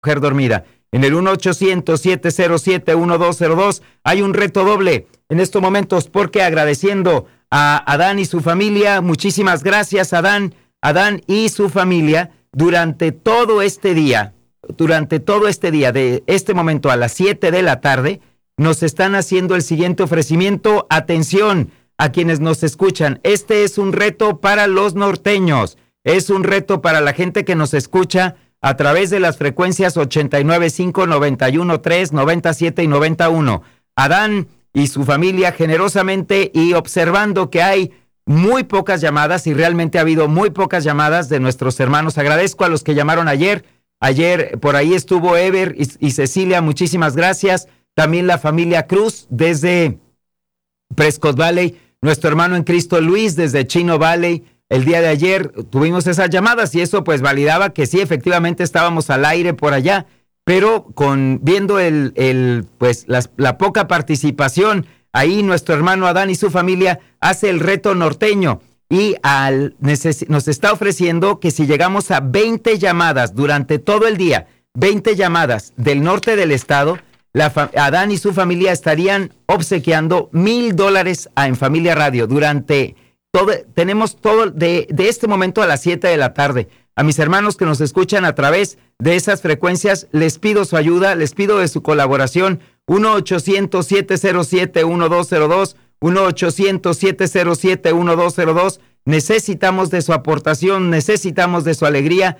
Mujer Dormida. En el 1-800-707-1202 hay un reto doble en estos momentos, porque agradeciendo a Adán y su familia, muchísimas gracias Adán y su familia, durante todo este día, de este momento a las 7 de la tarde, nos están haciendo el siguiente ofrecimiento. Atención a quienes nos escuchan, este es un reto para los norteños, es un reto para la gente que nos escucha a través de las frecuencias 89.5, 91.3, 97 y 91. Adán y su familia generosamente, y observando que hay muy pocas llamadas, y realmente ha habido muy pocas llamadas de nuestros hermanos. Agradezco a los que llamaron ayer. Ayer por ahí estuvo Ever y Cecilia, muchísimas gracias. También la familia Cruz desde Prescott Valley, nuestro hermano en Cristo Luis desde Chino Valley. El día de ayer tuvimos esas llamadas y eso pues validaba que sí, efectivamente estábamos al aire por allá, pero viendo la poca participación, ahí nuestro hermano Adán y su familia hace el reto norteño y nos está ofreciendo que si llegamos a 20 llamadas durante todo el día, 20 llamadas del norte del estado, Adán y su familia estarían obsequiando $1,000 En Familia Radio durante tenemos todo de este momento a las 7 de la tarde. A mis hermanos que nos escuchan a través de esas frecuencias, les pido su ayuda, les pido de su colaboración. 1-800-707-1202, 1-800-707-1202. Necesitamos de su aportación, necesitamos de su alegría.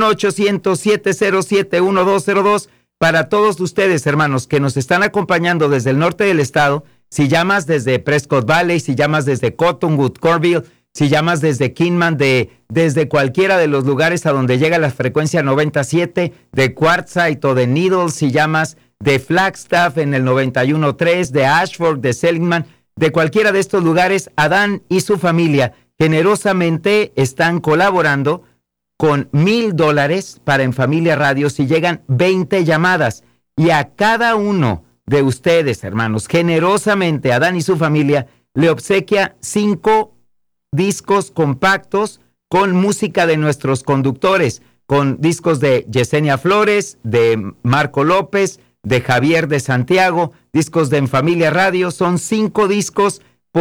1-800-707-1202. Para todos ustedes, hermanos, que nos están acompañando desde el norte del estado, si llamas desde Prescott Valley, si llamas desde Cottonwood, Cornville, si llamas desde Kingman, desde cualquiera de los lugares a donde llega la frecuencia 97, de Quartzsite o de Needles, si llamas de Flagstaff en el 91.3, de Ashford, de Seligman, de cualquiera de estos lugares, Adán y su familia generosamente están colaborando con $1,000 para En Familia Radio si llegan 20 llamadas. Y a cada uno de ustedes, hermanos, generosamente Adán y su familia le obsequia 5 discos compactos con música de nuestros conductores, con discos de Yesenia Flores, de Marco López, de Javier de Santiago, discos de En Familia Radio. Son 5 discos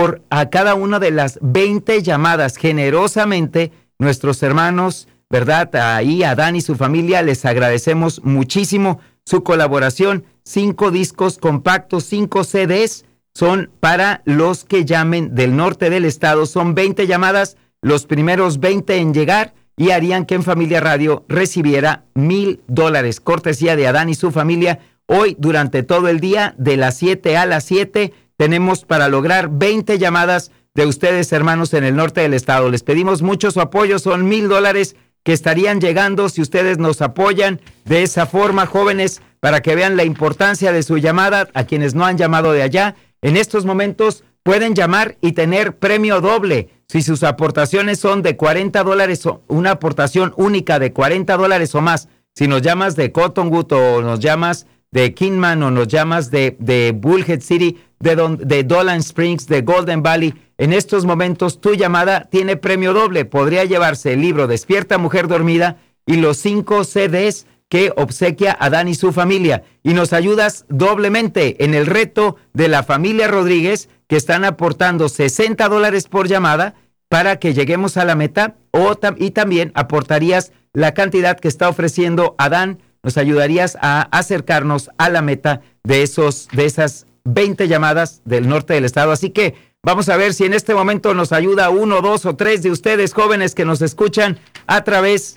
a cada una de las 20 llamadas. Generosamente nuestros hermanos, ¿verdad? Ahí Adán y su familia, les agradecemos muchísimo su colaboración. 5 discos compactos, 5 CDs, son para los que llamen del norte del estado. Son 20 llamadas, los primeros 20 en llegar, y harían que En Familia Radio recibiera $1,000, cortesía de Adán y su familia. Hoy, durante todo el día, de las 7 a las 7, tenemos para lograr 20 llamadas de ustedes, hermanos, en el norte del estado. Les pedimos mucho su apoyo, son $1,000 que estarían llegando si ustedes nos apoyan de esa forma, jóvenes, para que vean la importancia de su llamada. A quienes no han llamado de allá, en estos momentos pueden llamar y tener premio doble. Si sus aportaciones son de $40 o una aportación única de $40 o más, si nos llamas de Cottonwood o nos llamas de Kingman o nos llamas de Bullhead City, de Dolan Springs, de Golden Valley, en estos momentos tu llamada tiene premio doble. Podría llevarse el libro Despierta Mujer Dormida y los 5 CDs que obsequia Adán y su familia. Y nos ayudas doblemente en el reto de la familia Rodríguez, que están aportando $60 por llamada para que lleguemos a la meta, y también aportarías la cantidad que está ofreciendo Adán. Nos ayudarías a acercarnos a la meta de esas 20 llamadas del norte del estado. Así que vamos a ver si en este momento nos ayuda 1, 2 o 3 de ustedes, jóvenes que nos escuchan a través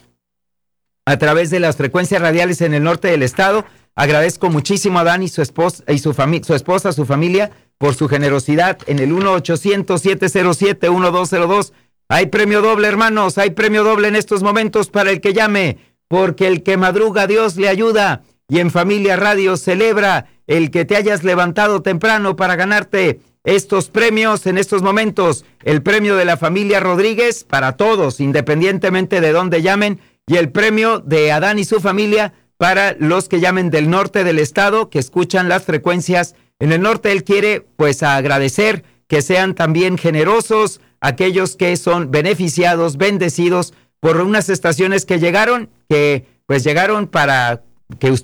de las frecuencias radiales en el norte del estado. Agradezco muchísimo a Adán y su esposa, su familia, por su generosidad en el 1-800-707-1202. Hay premio doble, hermanos, hay premio doble en estos momentos para el que llame, porque el que madruga Dios le ayuda, y En Familia Radio celebra el que te hayas levantado temprano para ganarte estos premios en estos momentos. El premio de la familia Rodríguez para todos, independientemente de dónde llamen, y el premio de Adán y su familia para los que llamen del norte del estado, que escuchan las frecuencias en el norte. Él quiere pues agradecer que sean también generosos aquellos que son beneficiados, bendecidos por unas estaciones que llegaron para que